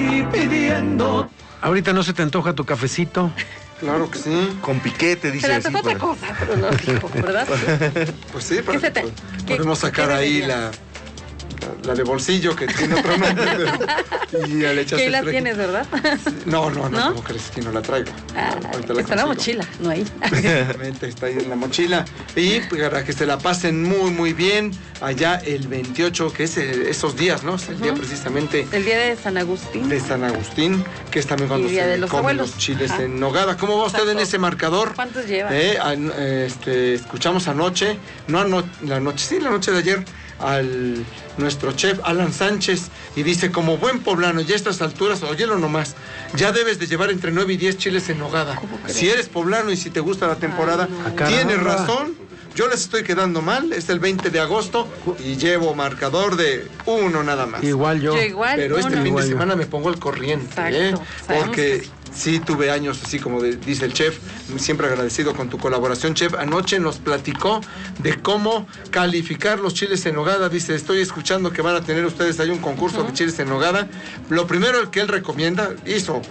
estoy pidiendo. ¿Ahorita no se te antoja tu cafecito? Claro que sí. Con piquete, dice. Se le así, antojó otra cosa, pero no dijo, ¿verdad? Pues sí, ¿Qué se te- podemos qué sacar ahí debería? la de bolsillo que tiene otro nombre. Y ya le echas Que ahí el la fresco. tienes, ¿verdad? No, ¿No? ¿cómo crees que no la traigo? Ah, Ahorita la está en la consigo. mochila, no ahí. Exactamente, está ahí en la mochila. Y para que se la pasen muy, muy bien, allá el 28, que es esos días, ¿no? Es el día precisamente El día de San Agustín. de San Agustín, que es también cuando Y Día se de los comen Abuelos. los chiles Ajá. en nogada. ¿Cómo va usted en Exacto. ese marcador? ¿Cuántos lleva? Escuchamos anoche, la noche de ayer, al nuestro chef Alan Sánchez, y dice, como buen poblano, ya a estas alturas, óyelo nomás, ya debes de llevar entre 9 y 10 chiles en nogada. Si eres poblano y si te gusta la temporada, Ay, no. tienes Caramba. razón. Yo les estoy quedando mal, es el 20 de agosto y llevo marcador de 1 nada más. Igual yo. Yo igual. Pero este uno. fin de Igual yo. semana me pongo al corriente, Exacto, sabemos porque que sí. sí tuve años, así como dice el chef, siempre agradecido con tu colaboración, chef. Anoche nos platicó de cómo calificar los chiles en nogada. Dice, estoy escuchando que van a tener ustedes ahí un concurso de chiles en nogada. Lo primero que él recomienda, dio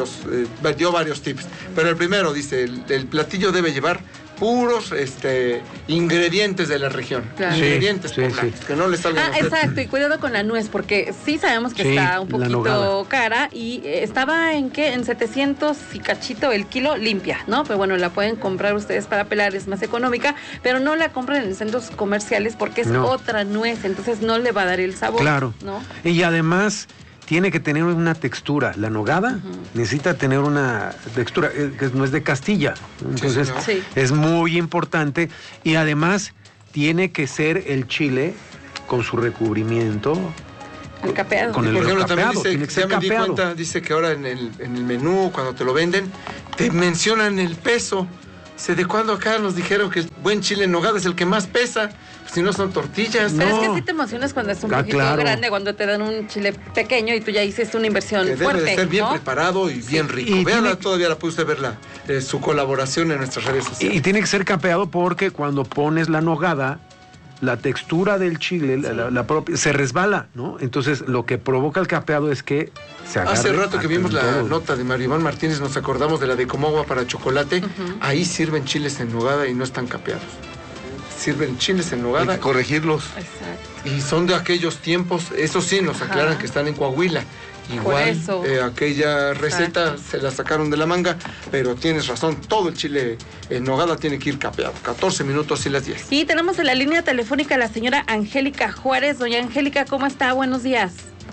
varios tips, pero el primero dice, el platillo debe llevar puros ingredientes de la región. Claro. Ingredientes Sí, poblanos, sí. que no le salgan a usted. Exacto, y cuidado con la nuez, porque sí sabemos que Sí, está un la poquito nogada. cara y estaba en 700 y cachito el kilo limpia, ¿no? Pero bueno, la pueden comprar ustedes para pelar, es más económica, pero no la compren en centros comerciales porque es No. otra nuez, entonces no le va a dar el sabor. Claro. ¿No? Y además tiene que tener una textura. La nogada necesita tener una textura, que no es de Castilla. Entonces señor. Sí. es muy importante. Y además tiene que ser el chile con su recubrimiento. El capeado. Con Y el por ejemplo, también capeado, tiene dice, que ya ser me di capeado. cuenta, dice que ahora en el menú, cuando te lo venden, te mencionan el peso. Dice, ¿de cuándo acá nos dijeron que el buen chile en nogada es el que más pesa? Si no son tortillas. Pero No. es que sí te emocionas cuando es un Ah, poquito claro. grande, cuando te dan un chile pequeño y tú ya hiciste una inversión Que debe fuerte, de ser bien ¿no? preparado y bien rico. Y Véanla, tiene- todavía la puede usted ver su colaboración en nuestras redes sociales. Y tiene que ser capeado porque cuando pones la nogada, la textura del chile, la propia, se resbala, ¿no? Entonces lo que provoca el capeado es que se agarre. Hace rato que a vimos la todo. nota de Mario Iván Martínez, nos acordamos de la de Comogua para chocolate. Ahí sirven chiles en nogada y no están capeados. Sirven chiles en Hay nogada que corregirlos. Exacto. y son de aquellos tiempos, eso sí, nos aclaran Ajá. que están en Coahuila. Igual eso. aquella receta Exacto. se la sacaron de la manga, pero tienes razón, todo el chile en nogada tiene que ir capeado. 14 minutos y las 10. Y tenemos en la línea telefónica a la señora Angélica Juárez. Doña Angélica, ¿cómo está? Buenos días.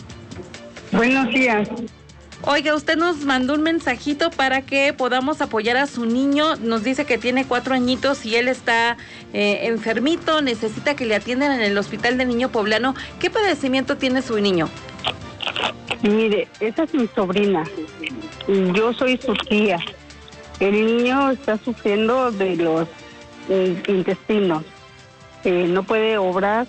Buenos días. Oiga, usted nos mandó un mensajito para que podamos apoyar a su niño. Nos dice que tiene 4 añitos y él está enfermito, necesita que le atiendan en el Hospital del Niño Poblano. ¿Qué padecimiento tiene su niño? Mire, esa es mi sobrina. Yo soy su tía. El niño está sufriendo de los intestinos. No puede obrar.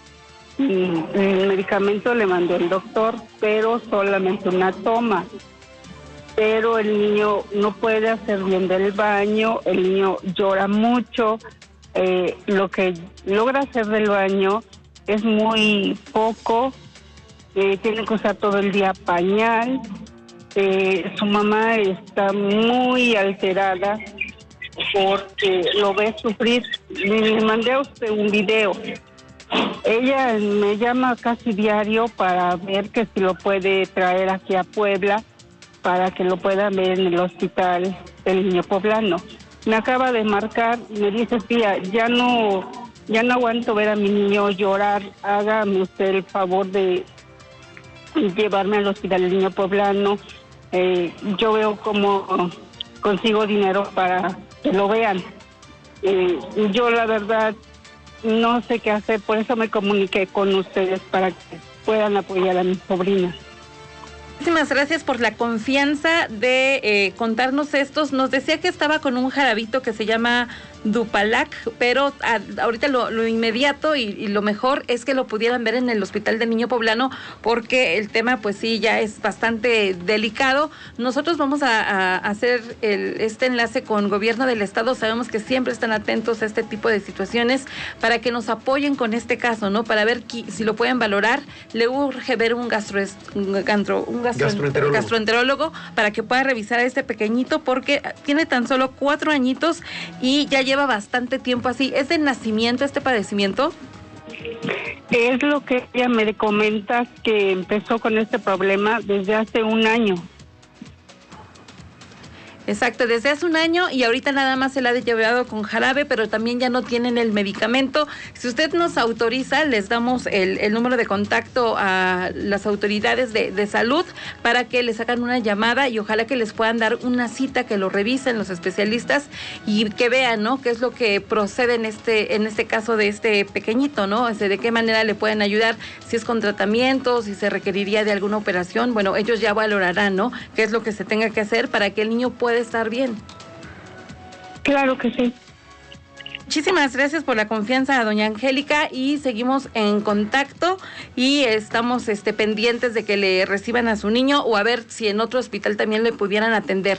Y el medicamento le mandó el doctor, pero solamente una toma. Pero el niño no puede hacer bien del baño, el niño llora mucho. Lo que logra hacer del baño es muy poco. Tiene que usar todo el día pañal. Su mamá está muy alterada porque lo ve sufrir. Le mandé a usted un video. Ella me llama casi diario para ver que si lo puede traer aquí a Puebla para que lo pueda ver en el Hospital del Niño Poblano. Me acaba de marcar y me dice, tía, ya no aguanto ver a mi niño llorar. Hágame usted el favor de llevarme al Hospital del Niño Poblano. Yo veo cómo consigo dinero para que lo vean. Yo la verdad no sé qué hacer, por eso me comuniqué con ustedes para que puedan apoyar a mi sobrina. Muchísimas gracias por la confianza de contarnos estos. Nos decía que estaba con un jarabito que se llama Dupalac, pero ahorita lo inmediato y lo mejor es que lo pudieran ver en el Hospital del Niño Poblano, porque el tema pues sí ya es bastante delicado. Nosotros vamos a hacer este enlace con Gobierno del Estado, sabemos que siempre están atentos a este tipo de situaciones, para que nos apoyen con este caso, ¿no? Para ver si lo pueden valorar. Le urge ver un gastroenterólogo para que pueda revisar a este pequeñito, porque tiene tan solo 4 añitos y ya lleva bastante tiempo así. ¿Es de nacimiento este padecimiento? Es lo que ella me comenta, que empezó con este problema desde hace 1 año. Exacto, desde hace 1 año y ahorita nada más se la ha llevado con jarabe, pero también ya no tienen el medicamento. Si usted nos autoriza, les damos el número de contacto a las autoridades de salud para que les hagan una llamada y ojalá que les puedan dar una cita, que lo revisen los especialistas y que vean, ¿no?, qué es lo que procede en este caso de este pequeñito, ¿no? De qué manera le pueden ayudar, si es con tratamiento, si se requeriría de alguna operación. Bueno, ellos ya valorarán, ¿no?, qué es lo que se tenga que hacer para que el niño pueda estar bien. Claro que sí. Muchísimas gracias por la confianza, doña Angélica, y seguimos en contacto y estamos pendientes de que le reciban a su niño o a ver si en otro hospital también le pudieran atender.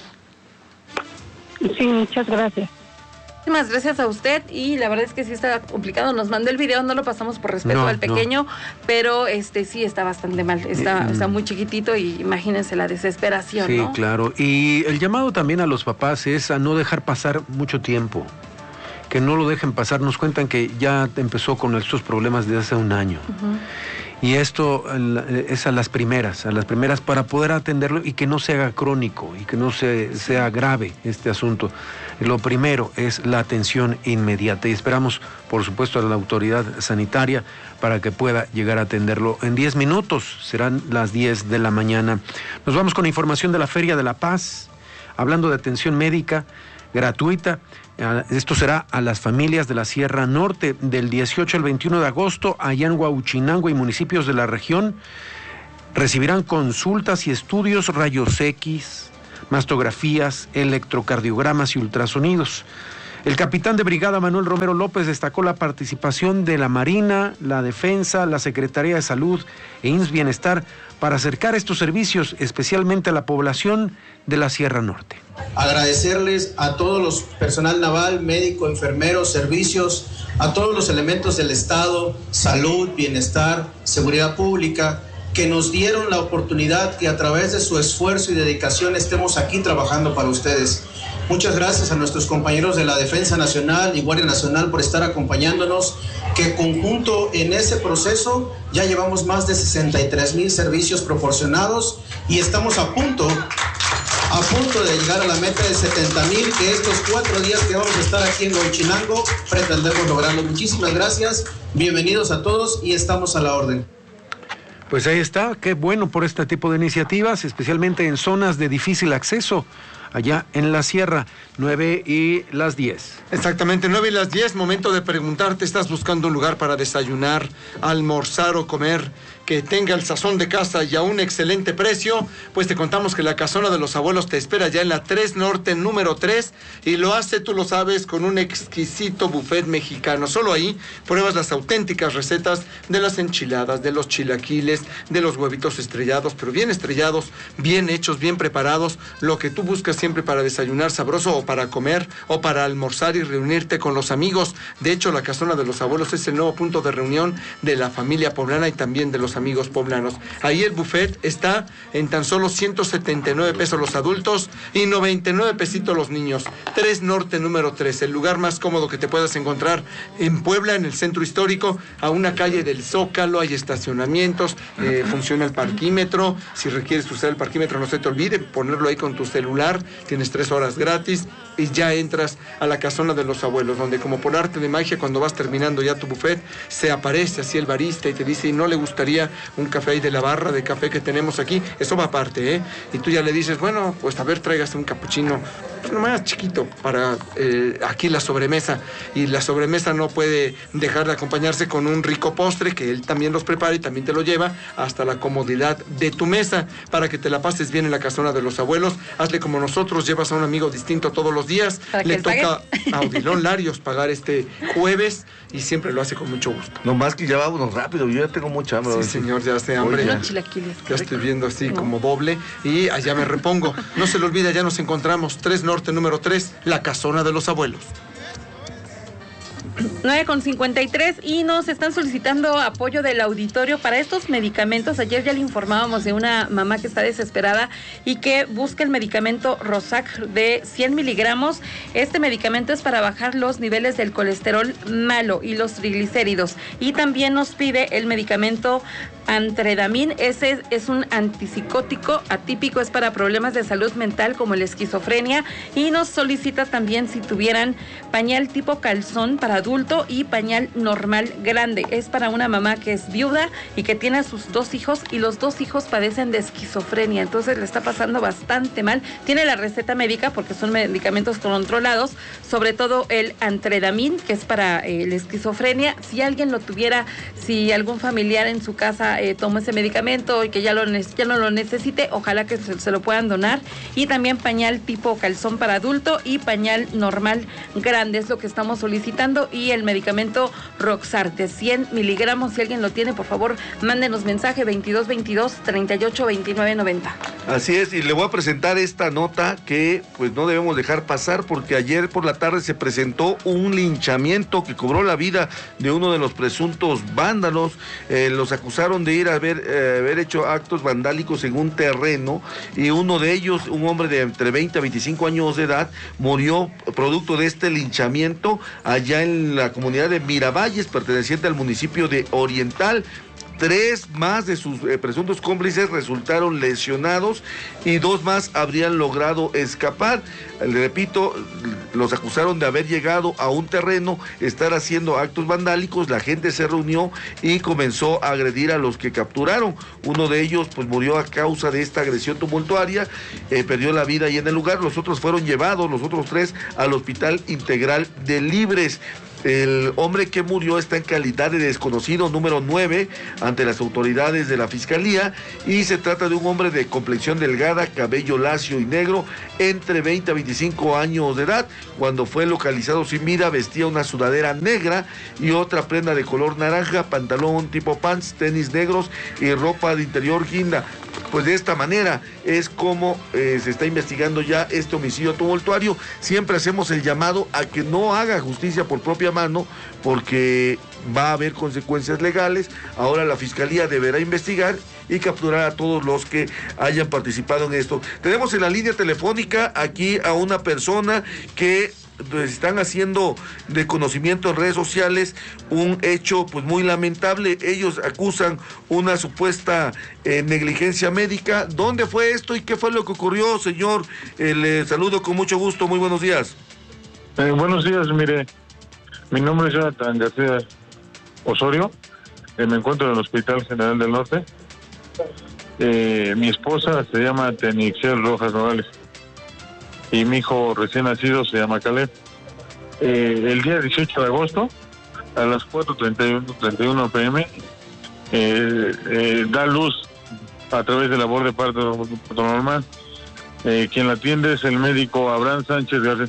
Sí, muchas gracias. Muchísimas gracias a usted, y la verdad es que sí está complicado. Nos mandó el video, no lo pasamos por respeto al pequeño, pero sí está bastante mal, está muy chiquitito y imagínense la desesperación, sí, ¿no? Sí, claro. Y el llamado también a los papás es a no dejar pasar mucho tiempo, que no lo dejen pasar. Nos cuentan que ya empezó con estos problemas desde hace 1 año. Uh-huh. Y esto es a las primeras para poder atenderlo y que no se haga crónico y que no sea grave este asunto. Lo primero es la atención inmediata y esperamos, por supuesto, a la autoridad sanitaria para que pueda llegar a atenderlo en 10 minutos. Serán las 10 de la mañana. Nos vamos con información de la Feria de la Paz, hablando de atención médica gratuita. Esto será a las familias de la Sierra Norte del 18 al 21 de agosto, allá en Huauchinango y municipios de la región. Recibirán consultas y estudios, rayos X, mastografías, electrocardiogramas y ultrasonidos. El capitán de brigada Manuel Romero López destacó la participación de la Marina, la Defensa, la Secretaría de Salud e IMSS Bienestar para acercar estos servicios especialmente a la población de la Sierra Norte. Agradecerles a todos los personal naval, médico, enfermero, servicios, a todos los elementos del Estado, salud, bienestar, seguridad pública, que nos dieron la oportunidad que a través de su esfuerzo y dedicación estemos aquí trabajando para ustedes. Muchas gracias a nuestros compañeros de la Defensa Nacional y Guardia Nacional por estar acompañándonos, que conjunto en ese proceso ya llevamos más de 63,000 servicios proporcionados y estamos a punto de llegar a la meta de 70,000, que estos 4 días que vamos a estar aquí en Huauchinango pretendemos lograrlo. Muchísimas gracias, bienvenidos a todos y estamos a la orden. Pues ahí está, qué bueno por este tipo de iniciativas, especialmente en zonas de difícil acceso, allá en la sierra. 9:10. Exactamente, 9:10, momento de preguntarte, ¿estás buscando un lugar para desayunar, almorzar o comer que tenga el sazón de casa y a un excelente precio? Pues te contamos que la Casona de los Abuelos te espera ya en la 3 Norte número 3 y lo hace, tú lo sabes, con un exquisito buffet mexicano. Solo ahí pruebas las auténticas recetas de las enchiladas, de los chilaquiles, de los huevitos estrellados, pero bien estrellados, bien hechos, bien preparados, lo que tú buscas siempre para desayunar sabroso o para comer o para almorzar y reunirte con los amigos. De hecho, la Casona de los Abuelos es el nuevo punto de reunión de la familia poblana y también de los amigos poblanos. Ahí el buffet está en tan solo 179 pesos los adultos y 99 pesitos los niños. 3 Norte número 3, el lugar más cómodo que te puedas encontrar en Puebla, en el centro histórico, a una calle del Zócalo, hay estacionamientos, funciona el parquímetro. Si requieres usar el parquímetro, no se te olvide ponerlo ahí con tu celular, tienes 3 horas gratis y ya entras a la Casona de los Abuelos, donde como por arte de magia, cuando vas terminando ya tu buffet, se aparece así el barista y te dice, ¿y no le gustaría cafetería, un café ahí de la barra de café que tenemos aquí, eso va aparte, ¿eh? Y tú ya le dices, bueno, pues a ver, tráigase un capuchino, pues nomás chiquito, para aquí la sobremesa. Y la sobremesa no puede dejar de acompañarse con un rico postre, que él también los prepara y también te lo lleva hasta la comodidad de tu mesa, para que te la pases bien en la casona de los abuelos. Hazle como nosotros, llevas a un amigo distinto todos los días. Le toca a Odilon Larios pagar este jueves y siempre lo hace con mucho gusto. No más que ya vámonos rápido, yo ya tengo mucha hambre. Sí, señor, ya estoy hambre. Los chilaquiles. Ya estoy viendo así como doble y allá me repongo. No se le olvide, ya nos encontramos 3 Norte número 3, la casona de los abuelos. 9:53 y nos están solicitando apoyo del auditorio para estos medicamentos. Ayer ya le informábamos de una mamá que está desesperada y que busca el medicamento Rosac de 100 miligramos. Este medicamento es para bajar los niveles del colesterol malo y los triglicéridos. Y también nos pide el medicamento Antredamin. Ese es un antipsicótico atípico, es para problemas de salud mental como la esquizofrenia. Y nos solicita también si tuvieran pañal tipo calzón para adulto y pañal normal grande. Es para una mamá que es viuda y que tiene a sus 2 hijos y los 2 hijos padecen de esquizofrenia, entonces le está pasando bastante mal. Tiene la receta médica porque son medicamentos controlados, sobre todo el Antredamin, que es para la esquizofrenia. Si alguien lo tuviera, si algún familiar en su casa toma ese medicamento y que ya no lo necesite, ojalá que se lo puedan donar. Y también pañal tipo calzón para adulto y pañal normal grande es lo que estamos solicitando. Y el medicamento Roxar de 100 miligramos, si alguien lo tiene, por favor, mándenos mensaje 2222-382990. Así es, y le voy a presentar esta nota que pues no debemos dejar pasar, porque ayer por la tarde se presentó un linchamiento que cobró la vida de uno de los presuntos vándalos. Los acusaron de ir a haber hecho actos vandálicos en un terreno, y uno de ellos, un hombre de entre 20 a 25 años de edad, murió producto de este linchamiento allá en la comunidad de Miravalles, perteneciente al municipio de Oriental. 3 más de sus presuntos cómplices resultaron lesionados y 2 más habrían logrado escapar. Le repito, los acusaron de haber llegado a un terreno, estar haciendo actos vandálicos. La gente se reunió y comenzó a agredir a los que capturaron. Uno de ellos pues murió a causa de esta agresión tumultuaria, perdió la vida ahí en el lugar. Los otros fueron llevados, los otros 3, al Hospital Integral de Libres. El hombre que murió está en calidad de desconocido número 9 ante las autoridades de la Fiscalía, y se trata de un hombre de complexión delgada, cabello lacio y negro, entre 20 a 25 años de edad. Cuando fue localizado sin vida, vestía una sudadera negra y otra prenda de color naranja, pantalón tipo pants, tenis negros y ropa de interior guinda. Pues de esta manera es como se está investigando ya este homicidio tumultuario. Siempre hacemos el llamado a que no haga justicia por propia mano, porque va a haber consecuencias legales. Ahora la Fiscalía deberá investigar y capturar a todos los que hayan participado en esto. Tenemos en la línea telefónica aquí a una persona que están haciendo de conocimiento en redes sociales un hecho pues muy lamentable. Ellos acusan una supuesta negligencia médica. ¿Dónde fue esto y qué fue lo que ocurrió, señor? Le saludo con mucho gusto, muy buenos días. Buenos días, mire, mi nombre es Jonathan García Osorio, me encuentro en el Hospital General del Norte. Mi esposa se llama Tenixel Rojas Nogales y mi hijo recién nacido se llama Caleb. El día 18 de agosto, a las 4:31 p.m., da luz a través de labor de parto normal. Quien la atiende es el médico Abraham Sánchez García.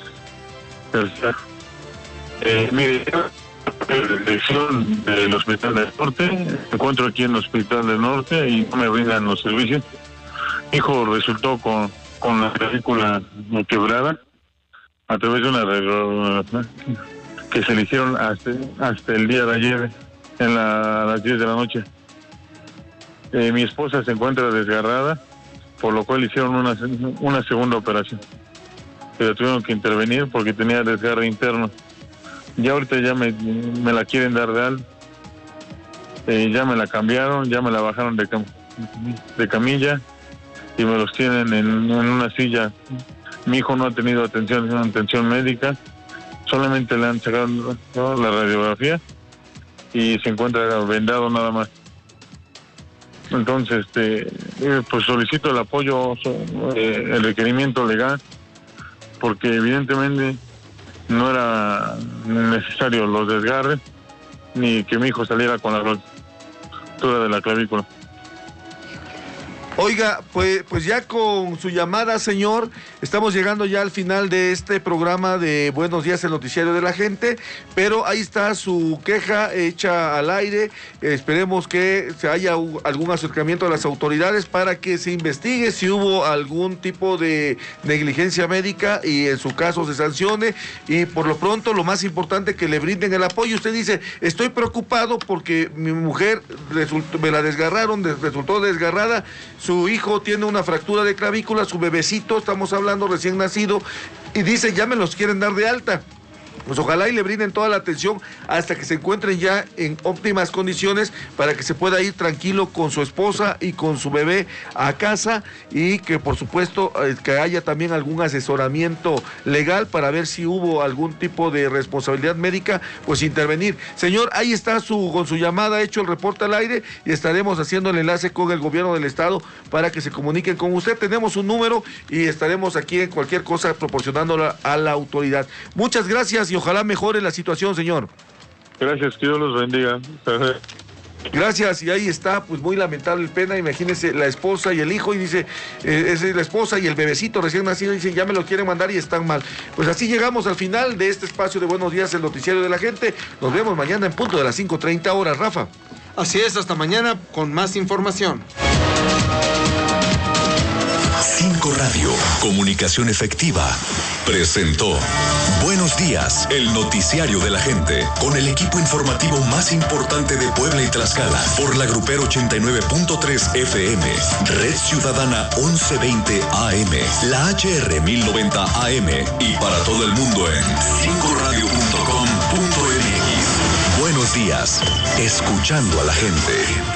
Mire, la dirección del Hospital del Norte, me encuentro aquí en el Hospital del Norte y no me brindan los servicios. Mi hijo resultó con la clavícula quebrada a través de una radiografía que se le hicieron hasta el día de ayer a las 10 de la noche. Mi esposa se encuentra desgarrada, por lo cual hicieron una segunda operación, pero tuvieron que intervenir porque tenía desgarre interno. Ya ahorita ya me la quieren dar de alta. Ya me la cambiaron, ya me la bajaron de camilla y me los tienen en una silla. Mi hijo no ha tenido atención médica, solamente le han sacado la radiografía y se encuentra vendado nada más. Entonces, pues solicito el apoyo, el requerimiento legal, porque evidentemente no era necesario los desgarres, ni que mi hijo saliera con la rotura de la clavícula. Oiga, pues ya con su llamada, señor, estamos llegando ya al final de este programa de Buenos Días, el noticiario de la gente, pero ahí está su queja hecha al aire. Esperemos que se haya algún acercamiento a las autoridades para que se investigue si hubo algún tipo de negligencia médica y en su caso se sancione, y por lo pronto lo más importante, que le brinden el apoyo. Usted dice, estoy preocupado porque mi mujer me la desgarraron, resultó desgarrada. Su hijo tiene una fractura de clavícula, su bebecito, estamos hablando recién nacido, y dice, ya me los quieren dar de alta. Pues ojalá y le brinden toda la atención hasta que se encuentren ya en óptimas condiciones para que se pueda ir tranquilo con su esposa y con su bebé a casa, y que por supuesto que haya también algún asesoramiento legal para ver si hubo algún tipo de responsabilidad médica, pues intervenir. Señor, ahí está con su llamada hecho el reporte al aire, y estaremos haciendo el enlace con el gobierno del estado para que se comuniquen con usted. Tenemos un número y estaremos aquí en cualquier cosa proporcionándola a la autoridad. Muchas gracias y ojalá mejore la situación, señor. Gracias, que Dios los bendiga. Gracias, y ahí está, pues muy lamentable pena. Imagínense la esposa y el hijo, y dice, es la esposa y el bebecito recién nacido, dicen, ya me lo quieren mandar y están mal. Pues así llegamos al final de este espacio de Buenos Días, el noticiario de la gente. Nos vemos mañana en punto de las 5:30 horas, Rafa. Así es, hasta mañana con más información. 5 Radio, comunicación efectiva, presentó Buenos Días, el noticiario de la gente, con el equipo informativo más importante de Puebla y Tlaxcala, por la Grupero 89.3 FM, Red Ciudadana 1120 AM, la HR 1090 AM, y para todo el mundo en 5radio.com.mx. Buenos días, escuchando a la gente.